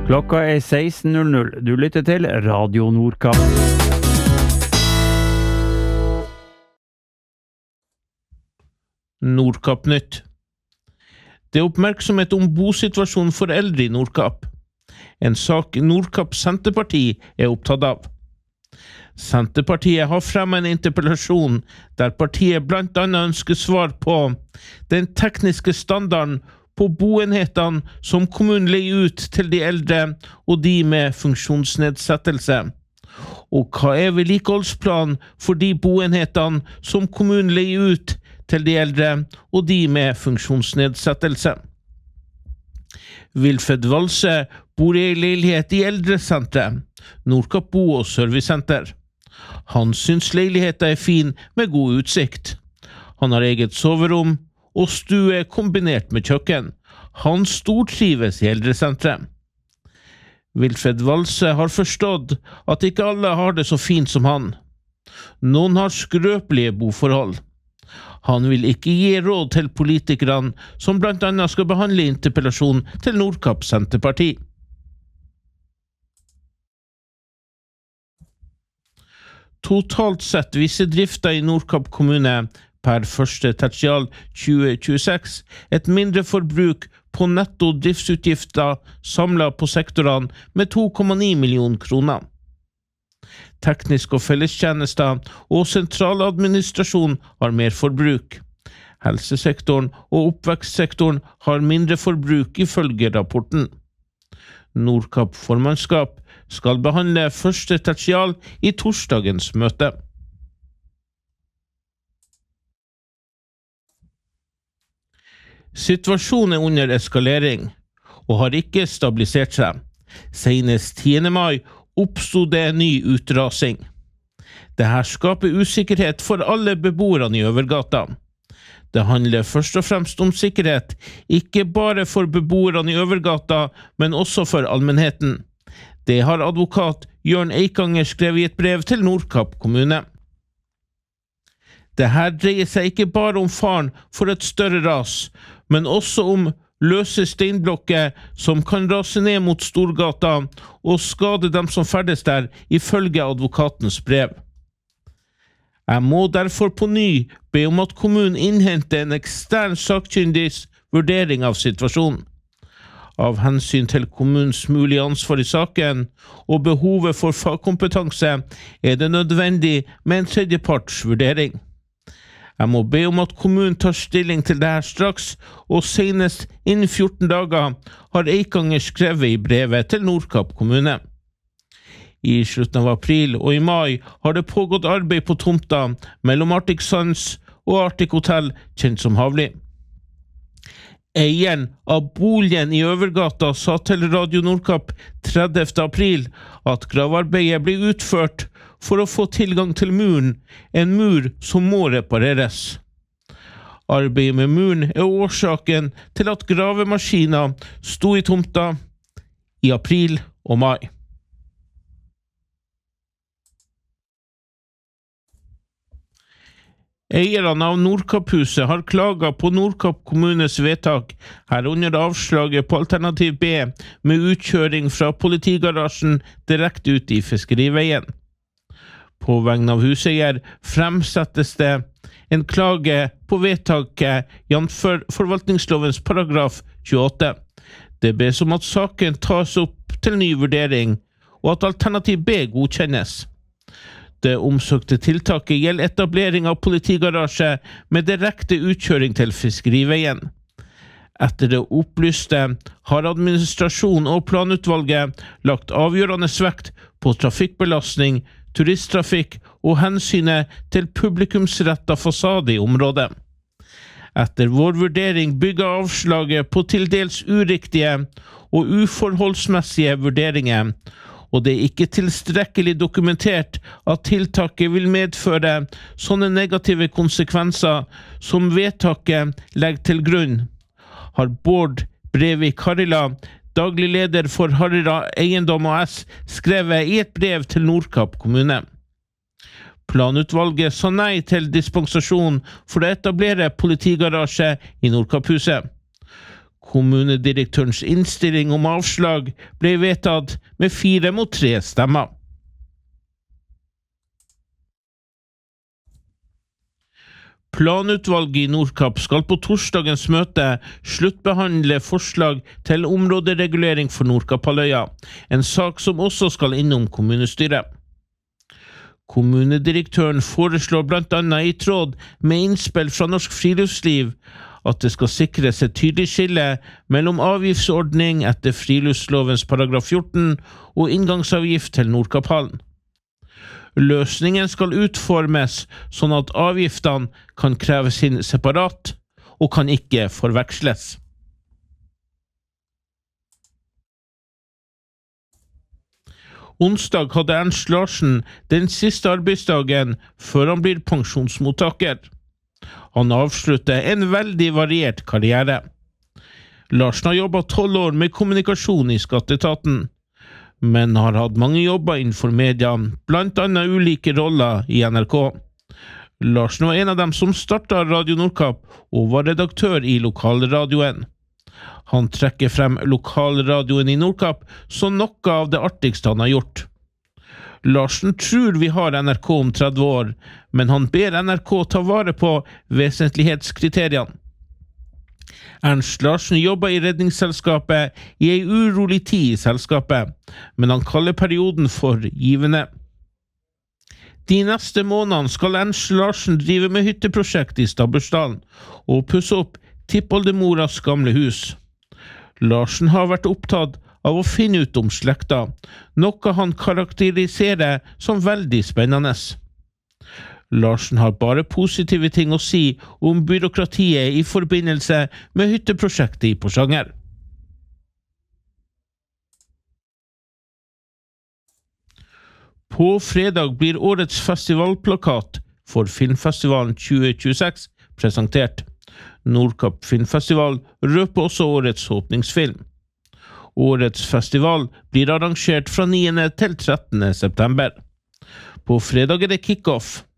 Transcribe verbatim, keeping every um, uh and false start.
Klokka er seksten null null. Du lytter til Radio Nordkapp. Nordkapp-nytt. Det er oppmerksomhet om bosituasjonen for eldre i Nordkapp. En sak Nordkapp Senterparti er opptatt av. Senterpartiet har fremmet en interpellasjon der partiet blant annet ønsker svar på den tekniske standarden på boenhetene som kommunen leier ut til de eldre og de med funksjonsnedsettelse. Og hva er vedlikeholdsplanen for de boenhetene som kommunen leier ut til de eldre og de med funksjonsnedsettelse? Wilfred Valse bor i en leilighet i eldresentret, Nordkapp Bo- og Servicesenter. Han syns leiligheten er fin med god utsikt. Han har eget soverom og stue kombinert med kjøkken. Han stortrives i eldresentret. Wilfred Valse har forstått at ikke alle har det så fint som han. Noen har skrøpelige boforhold. Han vil ikke gi råd til politikerne som blant annet skal behandle interpellasjon til Nordkapp Senterparti. Totalt sett viser drifta i Nordkapp kommune per første tertial tjue tjueseks et mindre forbruk på netto driftsutgifter samlet på sektorene med to komma ni millioner kroner. Teknisk og fellestjenester og sentraladministrasjon har mer forbruk. Helsesektoren og oppvekstsektoren har mindre forbruk ifølge rapporten. Nordkapp formannskap skal behandle første tertial i torsdagens møte. Situasjonen er under eskalering og har ikke stabilisert seg. Senest tiende mai oppstod det en ny utrasing. Dette skaper usikkerhet for alle beboerne i Øvergata. Det handler først og fremst om sikkerhet, ikke bare for beboerne i Øvergata, men også for allmennheten. Det har advokat Jørn Eikanger skrevet i et brev til Nordkapp kommune. Det her dreier seg ikke bare om faren for et større ras, men også om løse steinblokker som kan rase ned mot Storgata og skade dem som ferdes der, ifølge advokatens brev. Jeg må derfor på ny be om at kommunen innhenter en ekstern sakkyndigs vurdering av situasjonen. Av hensyn til kommunens mulige ansvar i saken og behovet for fagkompetanse er det nødvendig med en tredjeparts vurdering. Jeg må be om at kommunen tar stilling til det her straks, og senest innen fjorten dager har Eikanger skrevet i brevet til Nordkapp kommune. I slutten av april og i mai har det pågått arbeid på tomta mellom Arctic Suns og Arctic Hotel, kjent som Havli. Eieren av boligen i Øvergata sa til Radio Nordkapp tredivte april at gravarbeidet blir utført for å få tilgang til muren, en mur som må repareres. Arbeidet med muren er årsaken til at gravemaskiner sto i tomta i april og mai. Eierne av Nordkapphuset har klaget på Nordkapp kommunes vedtak, herunder avslaget på alternativ B med utkjøring fra politigarasjen direkte ut i fiskeriveien. På vegne av huseier fremsettes det en klage på vedtaket jf. Forvaltningslovens paragraf tjueåtte. Det bes om at saken tas opp til ny vurdering, og at alternativ B godkjennes. Det omsøkte tiltaket gjelder etablering av politigarasje med direkte utkjøring til fiskeriveien. Etter det opplyste har administrasjon og planutvalget lagt avgjørende vekt på trafikkbelastning, turisttrafikk og hensynet til publikumsrettet fasade i området. Etter vår vurdering bygger avslaget på til dels uriktige og uforholdsmessige vurderinger, og det er ikke tilstrekkelig dokumentert at tiltaket vil medføre sånne negative konsekvenser som vedtaket legger til grunn, har Bård Brevik Harila, daglig leder for Harila Eiendom A S, skrevet i et brev til Nordkapp kommune. Planutvalget sa nei til dispensasjon for å etablere politigarasje i Nordkapphuset. Kommunedirektørens innstilling om avslag ble vedtatt med fire mot tre stemmer. Planutvalget i Nordkapp skal på torsdagens møte sluttbehandle forslag til områderegulering for Nordkapphalvøya, en sak som også skal innom kommunestyret. Kommunedirektøren foreslår blant annet i tråd med innspill fra Norsk Friluftsliv at det skal sikres et tydelig skille mellom avgiftsordning etter friluftslovens paragraf fjorten og inngangsavgift til Nordkapphallen. Løsningen skal utformes sånn at avgiftene kan kreves inn separat og kan ikke forveksles. Onsdag hadde Ernst Larsen den siste arbeidsdagen før han blir pensjonsmottaker. Han avslutter en veldig variert karriere. Larsen har jobbet tolv år med kommunikasjon i Skatteetaten, men har hatt mange jobber innenfor media, blant annet ulike roller i N R K. Larsen var en av dem som startet Radio Nordkapp og var redaktør i lokalradioen. Han trekker frem lokalradioen i Nordkapp som noe av det artigste han har gjort. Larsen tror vi har N R K om tretti år, men han ber N R K ta vare på vesentlighetskriteriene. Ernst Larsen jobber i Redningsselskapet i en urolig tid i selskapet, men han kaller perioden for givende. De neste månedene skal Ernst Larsen drive med hytteprosjekt i Stabbursdalen og pusse opp tippoldemoras gamle hus. Larsen har vært opptatt av å finne ut om slekta, noe han karakteriserer som veldig spennende. Larsen har bare positive ting å si om byråkratiet i forbindelse med hytteprosjektet i Porsanger. På fredag blir årets festivalplakat for Filmfestivalen tjue tjueseks presentert. Nordkapp Filmfestival røper også årets åpningsfilm. Årets festival blir arrangert fra niende til trettende september. På fredag er det kick-off.